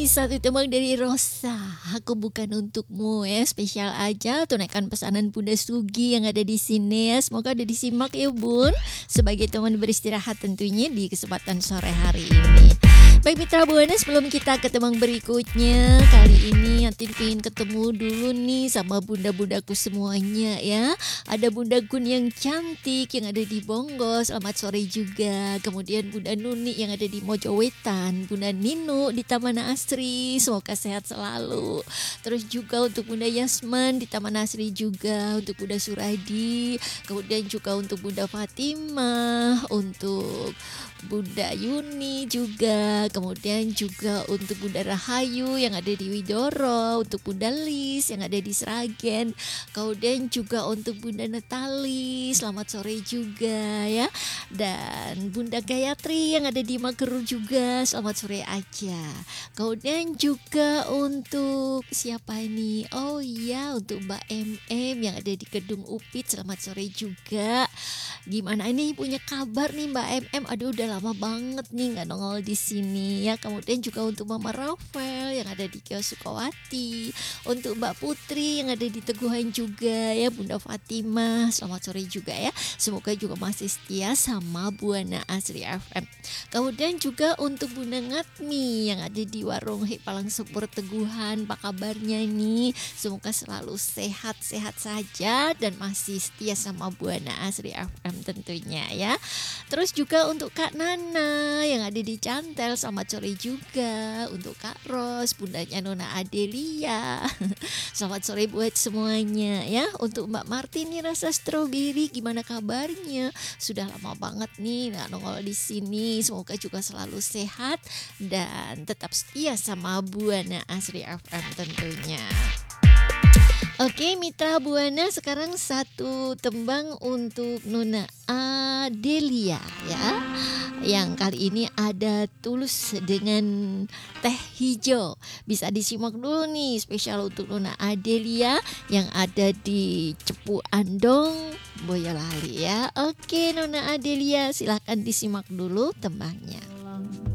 nih satu tembang dari Rosa, Aku Bukan Untukmu ya, spesial aja tunaikan pesanan Bunda Sugi yang ada di sini ya. Semoga ada disimak ya Bun, sebagai teman beristirahat tentunya di kesempatan sore hari ini. Baik Mitra Buana, sebelum kita ke tembang berikutnya, kali ini Atin pengen ketemu dulu nih sama bunda-bundaku semuanya ya. Ada Bunda Gun yang cantik yang ada di Bongo, selamat sore juga. Kemudian Bunda Nuni yang ada di Mojowetan, Bunda Nino di Taman Asri, semoga sehat selalu. Terus juga untuk Bunda Yasman di Taman Asri juga, untuk Bunda Suradi, kemudian juga untuk Bunda Fatimah, untuk Bunda Yuni juga, kemudian juga untuk Bunda Rahayu yang ada di Widoro, untuk Bunda Lis yang ada di Sragen, kemudian juga untuk Bunda Natali, selamat sore juga ya, dan Bunda Gayatri yang ada di Mageru juga, selamat sore aja. Kemudian juga untuk siapa ini? Oh iya, untuk Mbak MM yang ada di Gedung Upit, selamat sore juga. Gimana ini punya kabar nih Mbak MM? Aduh udah lama banget nih nggak nongol di sini ya. Kemudian juga untuk Mama Rafael yang ada di Kios Sukawati, untuk Mbak Putri yang ada di Teguhan juga ya, Bunda Fatimah, selamat sore juga ya. Semoga juga masih setia sama Buana Asri FM. Kemudian juga untuk Bunda Ngatmi yang ada di Warung Palang Sepur Teguhan, apa kabarnya nih? Semoga selalu sehat-sehat saja dan masih setia sama Buana Asri FM tentunya ya. Terus juga untuk Kak Nana yang ada di Cantel, selamat sore juga. Untuk Kak Ros, bundanya Nona Adelia, selamat sore buat semuanya ya. Untuk Mbak Martini rasa stroberi, gimana kabarnya? Sudah lama banget nih nggak nongol di sini. Semoga juga selalu sehat dan tetap setia sama Buana Asri FM tentunya. Oke Mitra Buana, sekarang satu tembang untuk Nona Adelia ya, yang kali ini ada Tulus dengan Teh Hijau. Bisa disimak dulu nih, spesial untuk Nona Adelia yang ada di Cepu Andong, Boyolali ya. Oke Nona Adelia, silahkan disimak dulu tembangnya.